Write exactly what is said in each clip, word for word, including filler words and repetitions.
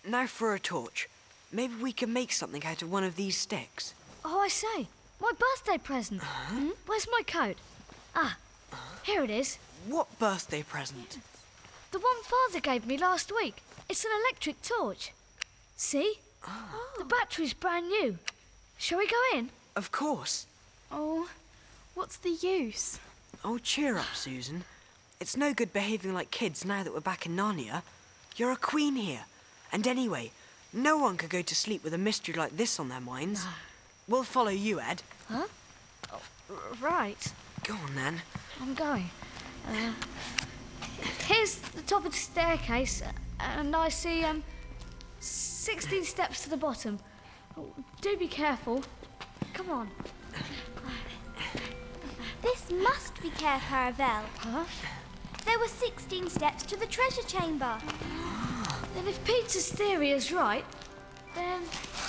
Now for a torch. Maybe we can make something out of one of these sticks. Oh, I say, my birthday present. Huh? Hmm? Where's my coat? Ah, here it is. What birthday present? The one Father gave me last week. It's an electric torch. See? Oh. The battery's brand new. Shall we go in? Of course. Oh, what's the use? Oh, cheer up, Susan. It's no good behaving like kids now that we're back in Narnia. You're a queen here. And anyway, no one could go to sleep with a mystery like this on their minds. No. We'll follow you, Ed. Huh? Oh, r- right. Go on, then. I'm going. Uh, here's the top of the staircase, uh, and I see, um, sixteen steps to the bottom. Oh, do be careful. Come on. This must be Cair Paravel. Huh? There were sixteen steps to the treasure chamber. Then if Peter's theory is right, then...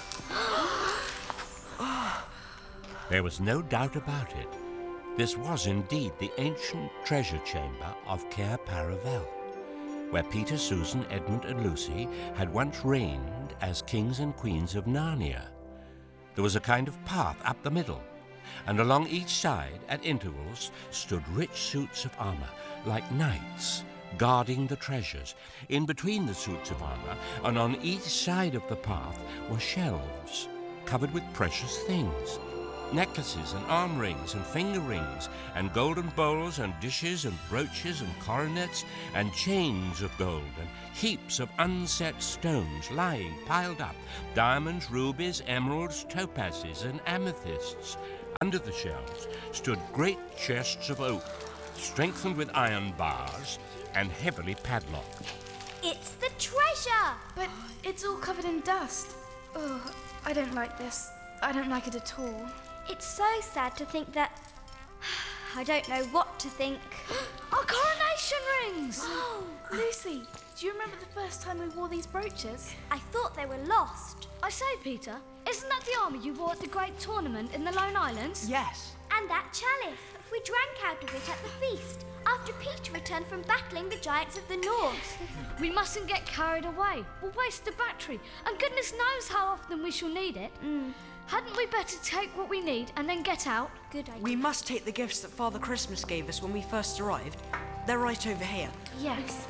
There was no doubt about it. This was indeed the ancient treasure chamber of Cair Paravel, where Peter, Susan, Edmund and Lucy had once reigned as kings and queens of Narnia. There was a kind of path up the middle, and along each side, at intervals, stood rich suits of armour, like knights, guarding the treasures. In between the suits of armour, and on each side of the path, were shelves covered with precious things. Necklaces and arm rings and finger rings, and golden bowls and dishes and brooches and coronets, and chains of gold, and heaps of unset stones lying piled up, diamonds, rubies, emeralds, topazes, and amethysts. Under the shelves stood great chests of oak, strengthened with iron bars and heavily padlocked. It's the treasure! But it's all covered in dust. Oh, I don't like this. I don't like it at all. It's so sad to think that... I don't know what to think. Our coronation rings! Oh, Lucy, do you remember the first time we wore these brooches? I thought they were lost. I say, Peter, isn't that the armour you wore at the great tournament in the Lone Islands? Yes. And that chalice. We drank out of it at the feast, after Peter returned from battling the giants of the north. We mustn't get carried away. We'll waste the battery, and goodness knows how often we shall need it. Mm. Hadn't we better take what we need and then get out? Good idea. We must take the gifts that Father Christmas gave us when we first arrived. They're right over here. Yes.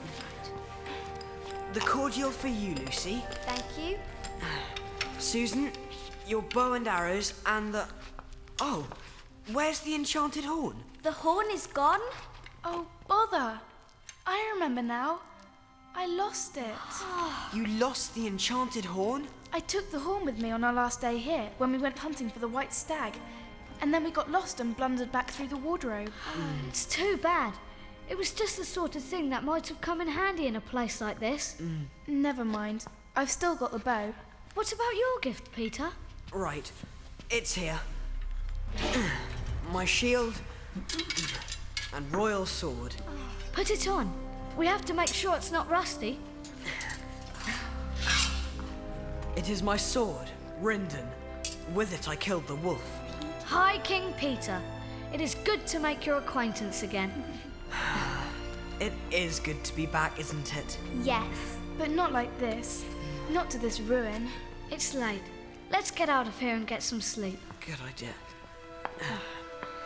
The cordial for you, Lucy. Thank you. Susan, your bow and arrows, and the... Oh, where's the enchanted horn? The horn is gone. Oh, bother. I remember now. I lost it. You lost the enchanted horn? I took the horn with me on our last day here, when we went hunting for the white stag. And then we got lost and blundered back through the wardrobe. Mm. It's too bad. It was just the sort of thing that might have come in handy in a place like this. Mm. Never mind. I've still got the bow. What about your gift, Peter? Right. It's here. My shield and royal sword. Put it on. We have to make sure it's not rusty. It is my sword, Rindon. With it I killed the wolf. Hi, King Peter. It is good to make your acquaintance again. It is good to be back, isn't it? Yes. But not like this. Not to this ruin. It's late. Let's get out of here and get some sleep. Good idea.